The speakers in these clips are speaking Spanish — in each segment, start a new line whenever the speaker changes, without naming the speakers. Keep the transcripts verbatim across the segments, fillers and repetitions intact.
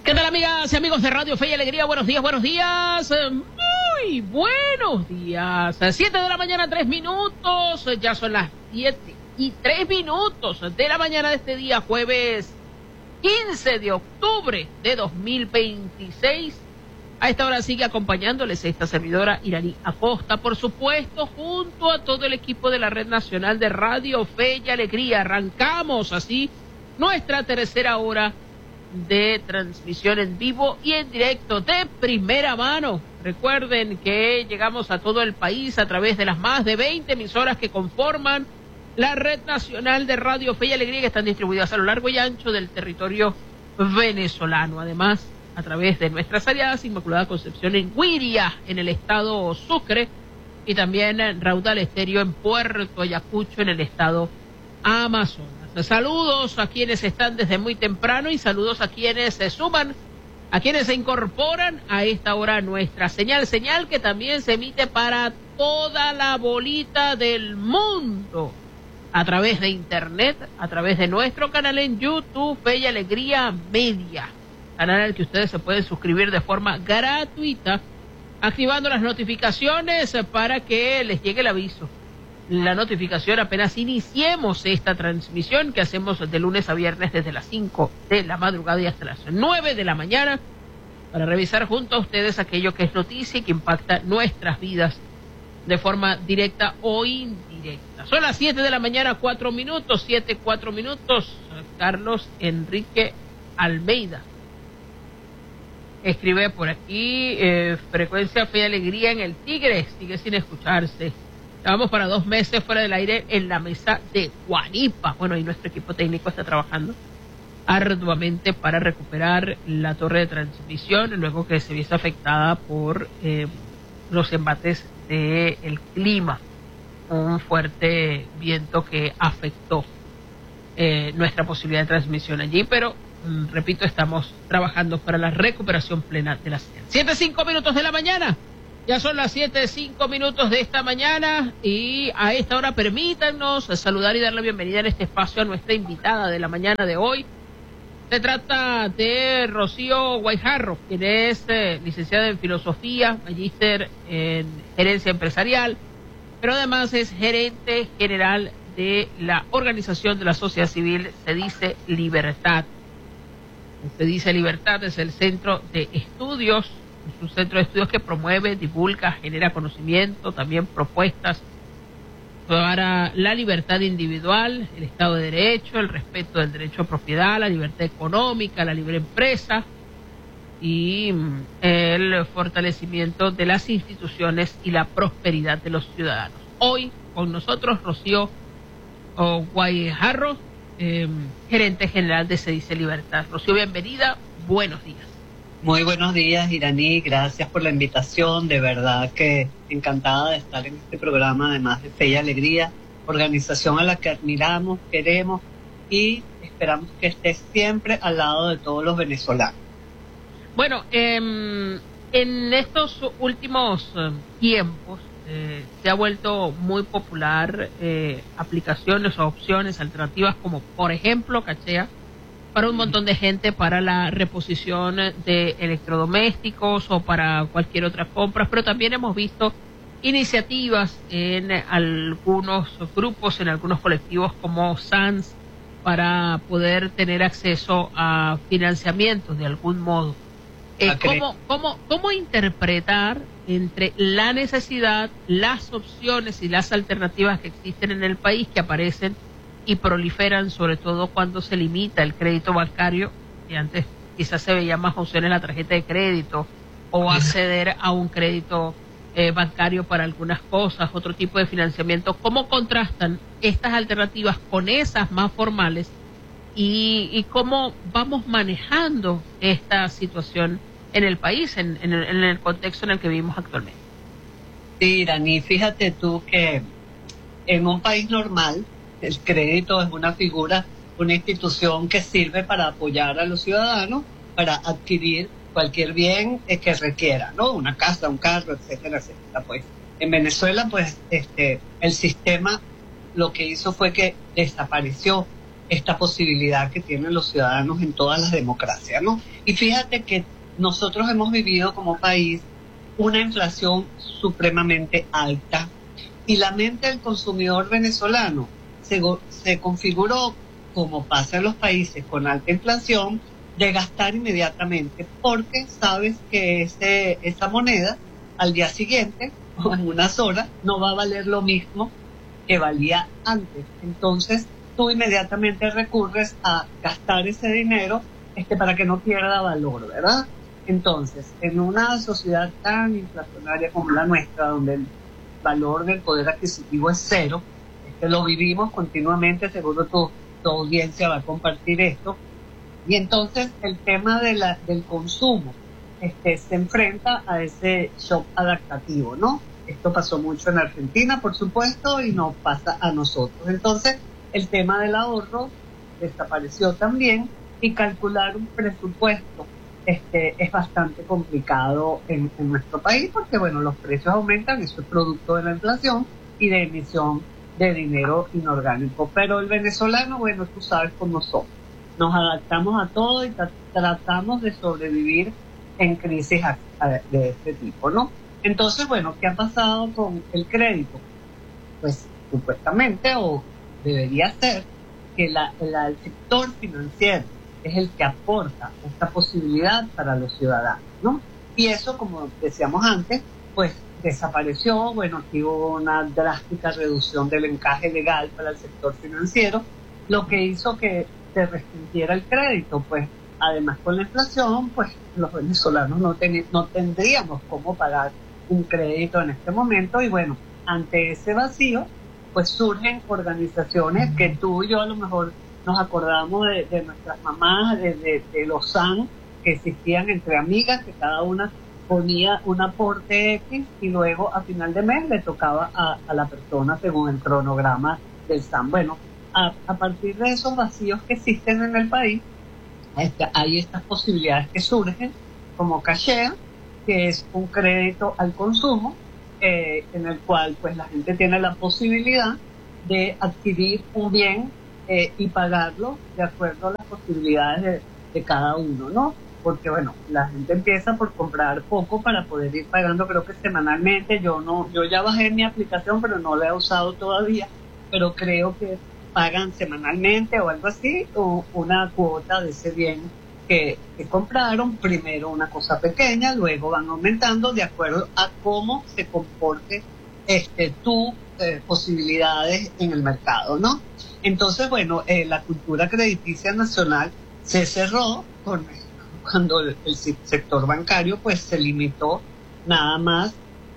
¿Qué tal, amigas y amigos de Radio Fe y Alegría? Buenos días, buenos días. Muy buenos días. Siete de la mañana, tres minutos. Ya son las siete y tres minutos de la mañana de este día, jueves quince de octubre de dos mil veintiséis. A esta hora sigue acompañándoles esta servidora Iraní Acosta, por supuesto, junto a todo el equipo de la Red Nacional de Radio Fe y Alegría. Arrancamos así nuestra tercera hora de transmisión en vivo y en directo de primera mano. Recuerden que llegamos a todo el país a través de las más de veinte emisoras que conforman la Red Nacional de Radio Fe y Alegría, que están distribuidas a lo largo y ancho del territorio venezolano. Además, a través de nuestras aliadas, Inmaculada Concepción en Guiria, en el estado Sucre, y también en Raudal Estéreo en Puerto Ayacucho, en el estado Amazonas. Saludos a quienes están desde muy temprano y saludos a quienes se suman, a quienes se incorporan a esta hora nuestra señal, señal que también se emite para toda la bolita del mundo a través de internet, a través de nuestro canal en YouTube, Fe y Alegría Media, canal al que ustedes se pueden suscribir de forma gratuita, activando las notificaciones para que les llegue el aviso, la notificación apenas iniciemos esta transmisión que hacemos de lunes a viernes desde las cinco de la madrugada y hasta las nueve de la mañana, para revisar junto a ustedes aquello que es noticia y que impacta nuestras vidas de forma directa o indirecta. Son las siete de la mañana, cuatro minutos, siete, cuatro minutos. Carlos Enrique Almeida escribe por aquí, eh, frecuencia Fe y Alegría en el Tigre, sigue sin escucharse. Estábamos para dos meses fuera del aire en la mesa de Guanipa. Bueno, y nuestro equipo técnico está trabajando arduamente para recuperar la torre de transmisión, luego que se viese afectada por eh, los embates del clima, un fuerte viento que afectó eh, nuestra posibilidad de transmisión allí, pero mm, repito, estamos trabajando para la recuperación plena de la señal. Siete, cinco minutos de la mañana. Ya son las siete, cinco minutos de esta mañana y a esta hora permítanos saludar y dar la bienvenida en este espacio a nuestra invitada de la mañana de hoy. Se trata de Rocío Guayjarro, quien es eh, licenciada en Filosofía, magíster en Gerencia Empresarial, pero además es gerente general de la organización de la sociedad civil Se Dice Libertad. Se Dice Libertad es el centro de estudios, es un centro de estudios que promueve, divulga, genera conocimiento, también propuestas para la libertad individual, el Estado de Derecho, el respeto del derecho a propiedad, la libertad económica, la libre empresa y el fortalecimiento de las instituciones y la prosperidad de los ciudadanos. Hoy con nosotros Rocío Guayjarro, eh, gerente general de Se Dice Libertad. Rocío, bienvenida, buenos días.
Muy buenos días, Iraní, gracias por la invitación, de verdad que encantada de estar en este programa, además de Fe y Alegría, organización a la que admiramos, queremos y esperamos que esté siempre al lado de todos los venezolanos.
Bueno, eh, en estos últimos eh, tiempos eh, se ha vuelto muy popular eh, aplicaciones o opciones alternativas como, por ejemplo, Cachea, para un montón de gente, para la reposición de electrodomésticos o para cualquier otra compra, pero también hemos visto iniciativas en algunos grupos, en algunos colectivos como S A N S, para poder tener acceso a financiamientos de algún modo. Eh, ¿cómo, cómo, ¿Cómo interpretar entre la necesidad, las opciones y las alternativas que existen en el país, que aparecen y proliferan, sobre todo cuando se limita el crédito bancario, y antes quizás se veía más opciones la tarjeta de crédito o acceder a un crédito eh, bancario para algunas cosas, otro tipo de financiamiento? ¿Cómo contrastan estas alternativas con esas más formales y, y cómo vamos manejando esta situación en el país, en, en, el, en el contexto en el que vivimos actualmente?
Sí, Dani, fíjate tú que en un país normal el crédito es una figura, una institución que sirve para apoyar a los ciudadanos para adquirir cualquier bien eh, que requiera, ¿no? Una casa, un carro, etcétera, etcétera. Pues en Venezuela, pues este, el sistema lo que hizo fue que desapareció esta posibilidad que tienen los ciudadanos en todas las democracias, ¿no? Y fíjate que nosotros hemos vivido como país una inflación supremamente alta y la mente del consumidor venezolano se, se configuró, como pasa en los países con alta inflación, de gastar inmediatamente, porque sabes que ese, esa moneda al día siguiente o en unas horas no va a valer lo mismo que valía antes. Entonces tú inmediatamente recurres a gastar ese dinero este, para que no pierda valor, ¿verdad? Entonces, en una sociedad tan inflacionaria como la nuestra, donde el valor del poder adquisitivo es cero, este, lo vivimos continuamente, seguro tu, tu audiencia va a compartir esto, y entonces el tema de la, del consumo este, se enfrenta a ese shock adaptativo, ¿no? Esto pasó mucho en Argentina, por supuesto, y nos pasa a nosotros. Entonces, el tema del ahorro desapareció también, y calcular un presupuesto este, es bastante complicado en, en nuestro país, porque, bueno, los precios aumentan, eso es producto de la inflación y de emisión de dinero inorgánico. Pero el venezolano, bueno, tú sabes cómo somos. Nos adaptamos a todo y tra- tratamos de sobrevivir en crisis a, a, de este tipo, ¿no? Entonces, bueno, ¿qué ha pasado con el crédito? Pues supuestamente, o debería ser, que la, la, el sector financiero es el que aporta esta posibilidad para los ciudadanos, ¿no? Y eso, como decíamos antes, pues desapareció, bueno, aquí hubo una drástica reducción del encaje legal para el sector financiero, lo que hizo que se restringiera el crédito, pues además con la inflación, pues los venezolanos no, ten, no tendríamos cómo pagar un crédito en este momento, y bueno, ante ese vacío, pues surgen organizaciones que tú y yo a lo mejor nos acordamos de, de nuestras mamás, de, de, de los S A N, que existían entre amigas, que cada una ponía un aporte X y luego a final de mes le tocaba a, a la persona según el cronograma del S A N. Bueno, a, a partir de esos vacíos que existen en el país, este, hay estas posibilidades que surgen, como Cachea, que es un crédito al consumo, eh, en el cual pues la gente tiene la posibilidad de adquirir un bien eh, y pagarlo de acuerdo a las posibilidades de, de cada uno, ¿no? Porque bueno, la gente empieza por comprar poco para poder ir pagando, creo que semanalmente. Yo no, yo ya bajé mi aplicación, pero no la he usado todavía, pero creo que pagan semanalmente o algo así, o una cuota de ese bien que, que compraron, primero una cosa pequeña, luego van aumentando de acuerdo a cómo se comporte este tus eh, posibilidades en el mercado, ¿no? Entonces, bueno, eh, la cultura crediticia nacional se cerró con, cuando el, el sector bancario pues se limitó nada más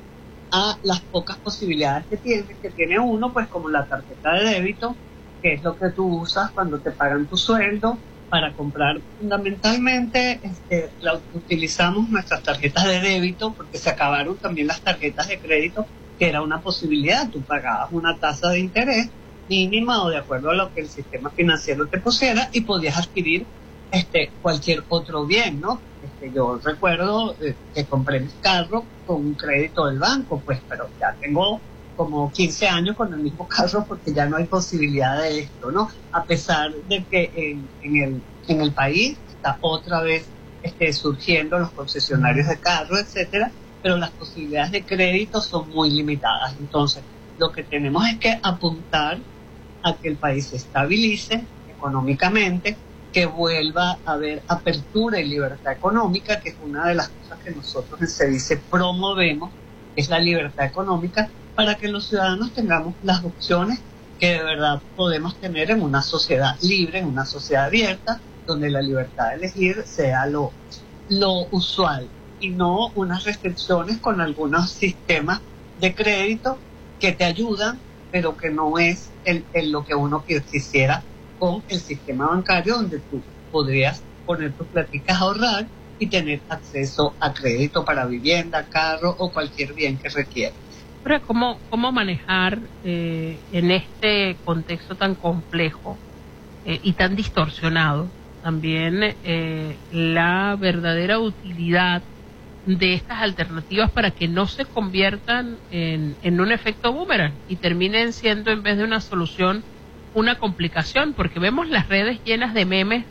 a las pocas posibilidades que tiene, que tiene uno, pues como la tarjeta de débito, que es lo que tú usas cuando te pagan tu sueldo para comprar. Fundamentalmente este, la, utilizamos nuestras tarjetas de débito porque se acabaron también las tarjetas de crédito, que era una posibilidad. Tú pagabas una tasa de interés mínima o de acuerdo a lo que el sistema financiero te pusiera y podías adquirir este, cualquier otro bien, ¿no? Este, yo recuerdo eh, que compré mi carro con un crédito del banco, pues, pero ya tengo como quince años con el mismo carro porque ya no hay posibilidad de esto, ¿no? A pesar de que en, en, el, en el país está otra vez este, surgiendo los concesionarios de carros, etcétera, pero las posibilidades de crédito son muy limitadas. Entonces, lo que tenemos es que apuntar a que el país se estabilice económicamente, que vuelva a haber apertura y libertad económica, que es una de las cosas que nosotros en CEDICE promovemos, es la libertad económica, para que los ciudadanos tengamos las opciones que de verdad podemos tener en una sociedad libre, en una sociedad abierta, donde la libertad de elegir sea lo, lo usual y no unas restricciones con algunos sistemas de crédito que te ayudan, pero que no es el, el lo que uno quisiera con el sistema bancario, donde tú podrías poner tus platicas a ahorrar y tener acceso a crédito para vivienda, carro o cualquier bien que requiera.
Pero ¿cómo, cómo manejar eh, en este contexto tan complejo eh, y tan distorsionado también eh, la verdadera utilidad de estas alternativas para que no se conviertan en, en un efecto boomerang y terminen siendo, en vez de una solución, una complicación, porque vemos las redes llenas de memes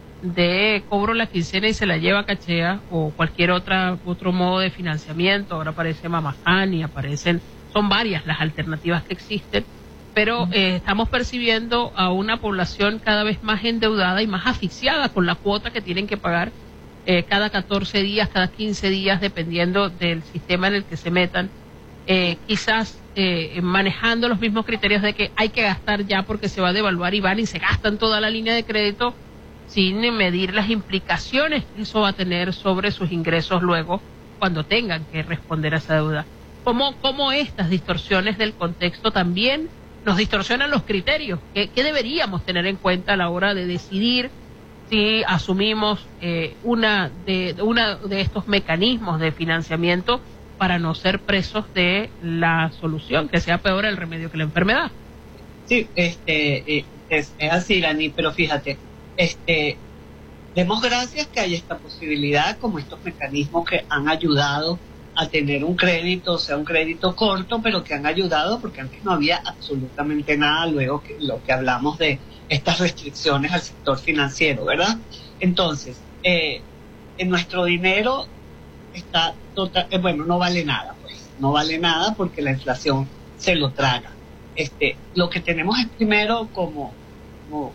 de cobro la quincena y se la lleva cachea, o cualquier otra otro modo de financiamiento. Ahora aparece Mamaján y aparecen, son varias las alternativas que existen, pero eh, estamos percibiendo a una población cada vez más endeudada y más asfixiada con la cuota que tienen que pagar eh, cada catorce días, cada quince días, dependiendo del sistema en el que se metan, eh, quizás eh, manejando los mismos criterios de que hay que gastar ya porque se va a devaluar, y van y se gastan toda la línea de crédito sin medir las implicaciones que eso va a tener sobre sus ingresos luego cuando tengan que responder a esa deuda. ¿Cómo, cómo estas distorsiones del contexto también nos distorsionan los criterios? ¿Qué, qué deberíamos tener en cuenta a la hora de decidir si asumimos eh, una de una de estos mecanismos de financiamiento para no ser presos de la solución, que sea peor el remedio que la enfermedad?
Sí, este, eh, es, es así, Lani, pero fíjate, este, demos gracias que hay esta posibilidad, como estos mecanismos que han ayudado a tener un crédito, o sea, un crédito corto, pero que han ayudado, porque antes no había absolutamente nada, luego que lo que hablamos de estas restricciones al sector financiero, ¿verdad? Entonces, eh, en nuestro dinero está total, eh, bueno, no vale nada, pues, no vale nada porque la inflación se lo traga. Este, lo que tenemos es primero como, como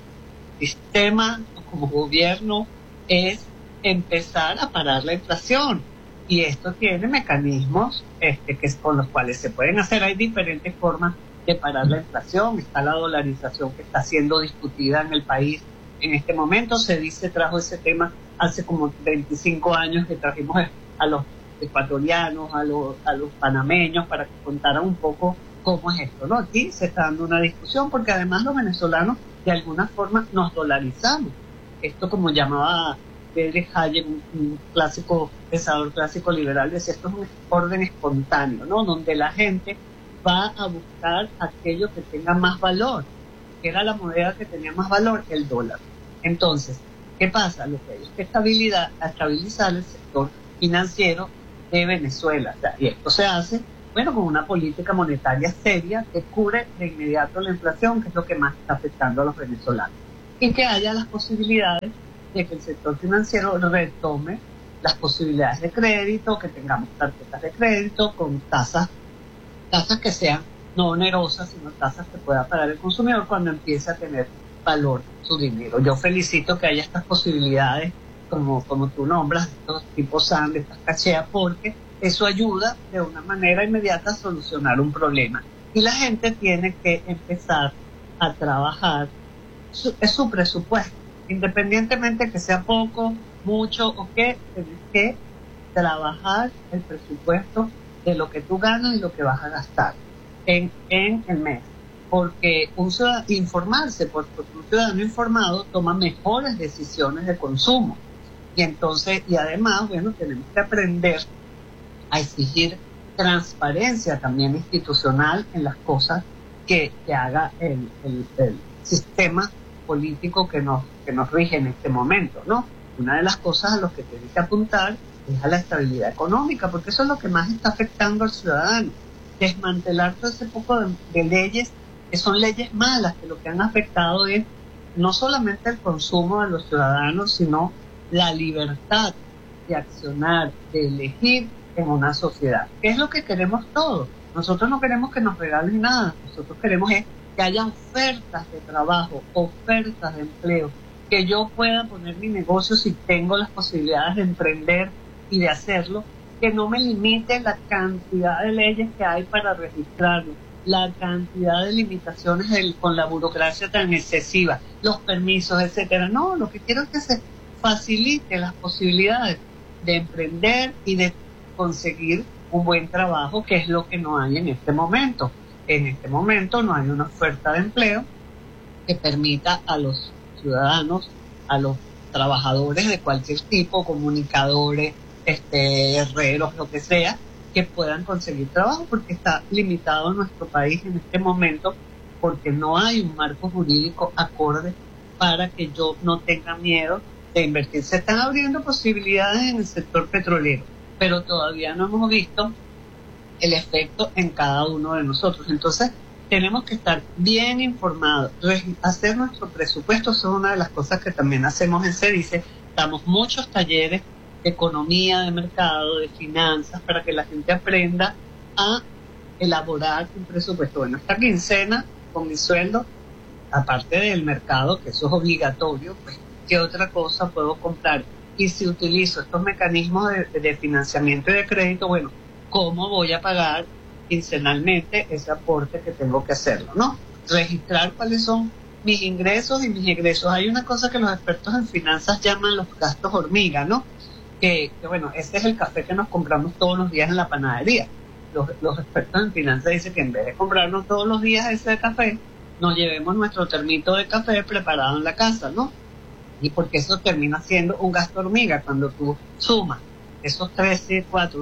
sistema, como gobierno, es empezar a parar la inflación. Y esto tiene mecanismos este, que con los cuales se pueden hacer. Hay diferentes formas de parar la inflación. Está la dolarización que está siendo discutida en el país en este momento. Se dice, trajo ese tema hace como veinticinco años, que trajimos a los ecuatorianos, a los, a los panameños, para que contaran un poco cómo es esto, ¿no? Aquí se está dando una discusión porque además los venezolanos de alguna forma nos dolarizamos. Esto, como llamaba Friedrich Hayek, un, un clásico pensador clásico liberal, decía, esto es un orden espontáneo, ¿no? Donde la gente va a buscar aquello que tenga más valor, que era la moneda que tenía más valor, el dólar. Entonces, ¿qué pasa? Lo que hay es que estabilidad, estabilizar el sector financiero de Venezuela. O sea, y esto se hace, bueno, con una política monetaria seria que cubre de inmediato la inflación, que es lo que más está afectando a los venezolanos. Y que haya las posibilidades de que el sector financiero retome las posibilidades de crédito, que tengamos tarjetas de crédito con tasas, tasas que sean no onerosas, sino tasas que pueda pagar el consumidor cuando empiece a tener valor su dinero. Yo felicito que haya estas posibilidades, como, como tú nombras, estos tipos S A N, de estas cacheas, porque eso ayuda de una manera inmediata a solucionar un problema. Y la gente tiene que empezar a trabajar, su, es su presupuesto, independientemente que sea poco, mucho o qué, tienes que trabajar el presupuesto de lo que tú ganas y lo que vas a gastar en, en el mes. Porque un ciudadano, informarse, porque un ciudadano informado toma mejores decisiones de consumo. Y entonces, y además, bueno, tenemos que aprender a exigir transparencia también institucional en las cosas que, que haga el, el, el sistema político que nos, que nos rige en este momento, ¿no? Una de las cosas a las que tiene que apuntar es a la estabilidad económica, porque eso es lo que más está afectando al ciudadano. Desmantelar todo ese poco de, de leyes que son leyes malas, que lo que han afectado es no solamente el consumo de los ciudadanos, sino la libertad de accionar, de elegir en una sociedad. ¿Qué es lo que queremos todos? Nosotros no queremos que nos regalen nada, nosotros queremos es que haya ofertas de trabajo, ofertas de empleo, que yo pueda poner mi negocio si tengo las posibilidades de emprender y de hacerlo, que no me limite la cantidad de leyes que hay para registrarlo, la cantidad de limitaciones del, con la burocracia tan excesiva, los permisos, etcétera. No, lo que quiero es que se facilite las posibilidades de emprender y de conseguir un buen trabajo, que es lo que no hay en este momento. En este momento no hay una oferta de empleo que permita a los ciudadanos, a los trabajadores de cualquier tipo, comunicadores, este, herreros, lo que sea, que puedan conseguir trabajo, porque está limitado en nuestro país en este momento, porque no hay un marco jurídico acorde para que yo no tenga miedo de invertir. Se están abriendo posibilidades en el sector petrolero, pero todavía no hemos visto el efecto en cada uno de nosotros. Entonces, tenemos que estar bien informados. Hacer nuestro presupuesto es una de las cosas que también hacemos en CEDICE. Damos muchos talleres de economía, de mercado, de finanzas, para que la gente aprenda a elaborar un presupuesto. Bueno, esta quincena, con mi sueldo, aparte del mercado, que eso es obligatorio, pues, ¿qué otra cosa puedo comprar? Y si utilizo estos mecanismos de, de financiamiento y de crédito, bueno, ¿cómo voy a pagar quincenalmente ese aporte que tengo que hacerlo, ¿no? Registrar cuáles son mis ingresos y mis egresos. Hay una cosa que los expertos en finanzas llaman los gastos hormiga, ¿no? Que, que bueno, ese es el café que nos compramos todos los días en la panadería. Los, los expertos en finanzas dicen que en vez de comprarnos todos los días ese café, nos llevemos nuestro termito de café preparado en la casa, ¿no? Y porque eso termina siendo un gasto hormiga cuando tú sumas esos trece, cuatro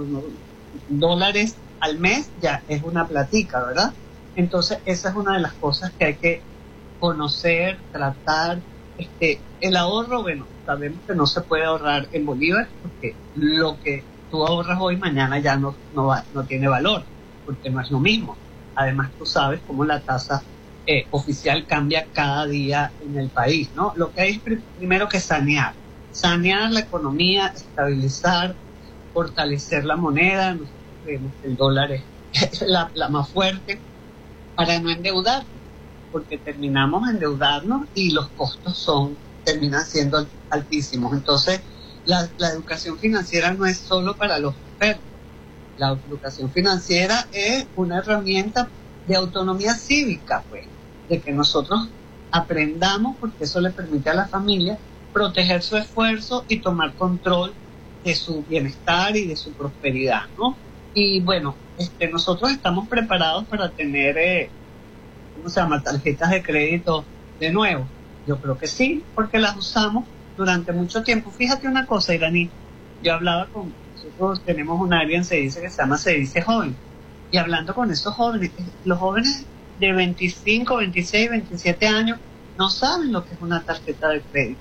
dólares al mes, ya es una platica, ¿verdad? Entonces esa es una de las cosas que hay que conocer, tratar. Este, el ahorro, bueno, sabemos que no se puede ahorrar en bolívares, porque lo que tú ahorras hoy, mañana ya no, no, va, no tiene valor, porque no es lo mismo. Además, tú sabes cómo la tasa eh, oficial cambia cada día en el país, ¿no? Lo que hay es pr- primero que sanear, sanear la economía, estabilizar, fortalecer la moneda. Nosotros creemos que el dólar es la, la más fuerte, para no endeudar, porque terminamos endeudarnos y los costos son terminan siendo altísimos. Entonces, la, la educación financiera no es solo para los expertos. La educación financiera es una herramienta de autonomía cívica, pues, de que nosotros aprendamos, porque eso le permite a la familia proteger su esfuerzo y tomar control de su bienestar y de su prosperidad, ¿no? Y bueno, este, nosotros estamos preparados para tener, eh, ¿cómo se llama?, tarjetas de crédito de nuevo. Yo creo que sí, porque las usamos durante mucho tiempo. Fíjate una cosa, Iraní, yo hablaba con, nosotros tenemos un área en CEDICE que se llama CEDICE Joven, y hablando con esos jóvenes, los jóvenes de veinticinco, veintiséis, veintisiete años no saben lo que es una tarjeta de crédito,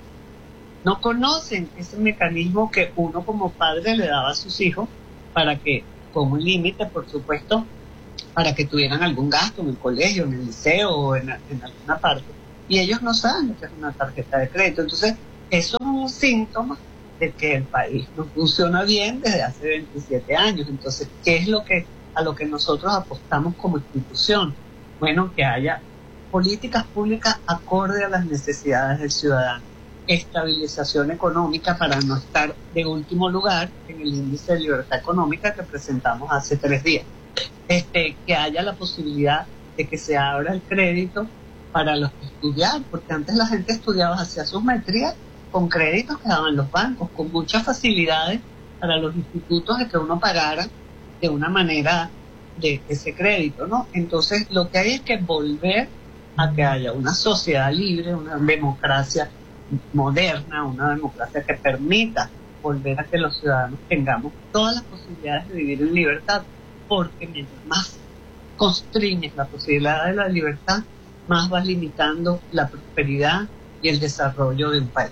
no conocen ese mecanismo que uno como padre le daba a sus hijos para que, con un límite, por supuesto, para que tuvieran algún gasto en el colegio, en el liceo o en, en alguna parte. Y ellos no saben lo que es una tarjeta de crédito. Entonces, eso es un síntoma de que el país no funciona bien desde hace veintisiete años. Entonces, ¿qué es lo que a lo que nosotros apostamos como institución? Bueno, que haya políticas públicas acorde a las necesidades del ciudadano. Estabilización económica para no estar de último lugar en el índice de libertad económica que presentamos hace tres días. Este, que haya la posibilidad de que se abra el crédito para los que estudiar, porque antes la gente estudiaba, hacía sus maestrías con créditos que daban los bancos, con muchas facilidades para los institutos de que uno pagara de una manera de ese crédito, ¿no? Entonces lo que hay es que volver a que haya una sociedad libre, una democracia moderna, una democracia que permita volver a que los ciudadanos tengamos todas las posibilidades de vivir en libertad, porque mientras más constriñes la posibilidad de la libertad, más vas limitando la prosperidad y el desarrollo de un país.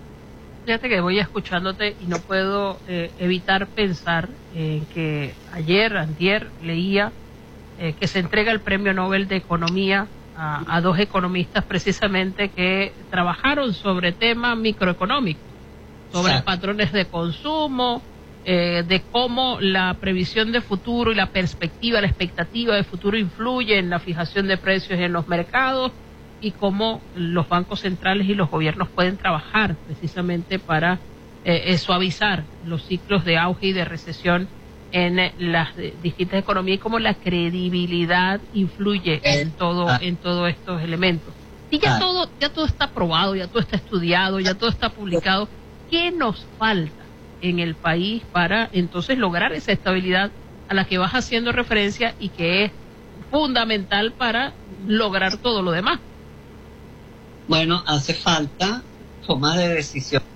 Fíjate que voy escuchándote y no puedo eh, evitar pensar en que ayer, antier, leía eh, que se entrega el Premio Nobel de Economía a, a dos economistas precisamente que trabajaron sobre temas microeconómicos, sobre Exacto. patrones de consumo, eh, de cómo la previsión de futuro y la perspectiva, la expectativa de futuro influye en la fijación de precios en los mercados, y cómo los bancos centrales y los gobiernos pueden trabajar precisamente para eh, suavizar los ciclos de auge y de recesión en eh, las eh, distintas economías, y cómo la credibilidad influye en todo en todos estos elementos. Y ya todo ya todo está probado, ya todo está estudiado, ya todo está publicado. ¿Qué nos falta en el país para entonces lograr esa estabilidad a la que vas haciendo referencia y que es fundamental para lograr todo lo demás?
Bueno, hace falta toma de decisión